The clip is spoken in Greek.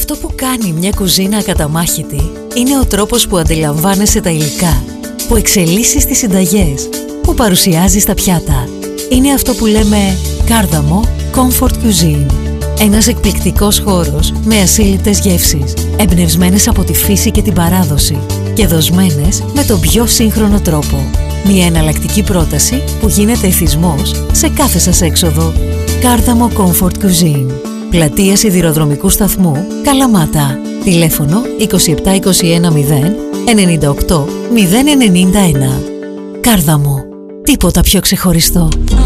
Αυτό που κάνει μια κουζίνα ακαταμάχητη είναι ο τρόπος που αντιλαμβάνεσαι τα υλικά, που εξελίσσεις τις συνταγές, που παρουσιάζεις τα πιάτα. Είναι αυτό που λέμε Κάρδαμο Comfort Cuisine. Ένας εκπληκτικός χώρος με ασύλληπτες γεύσεις, εμπνευσμένες από τη φύση και την παράδοση και δοσμένες με τον πιο σύγχρονο τρόπο. Μια εναλλακτική πρόταση που γίνεται εθισμός σε κάθε σας έξοδο. Κάρδαμο Comfort Cuisine. Πλατεία Σιδηροδρομικού Σταθμού, Καλαμάτα. Τηλέφωνο 2721 0 98 091. Κάρδαμο. Τίποτα πιο ξεχωριστό.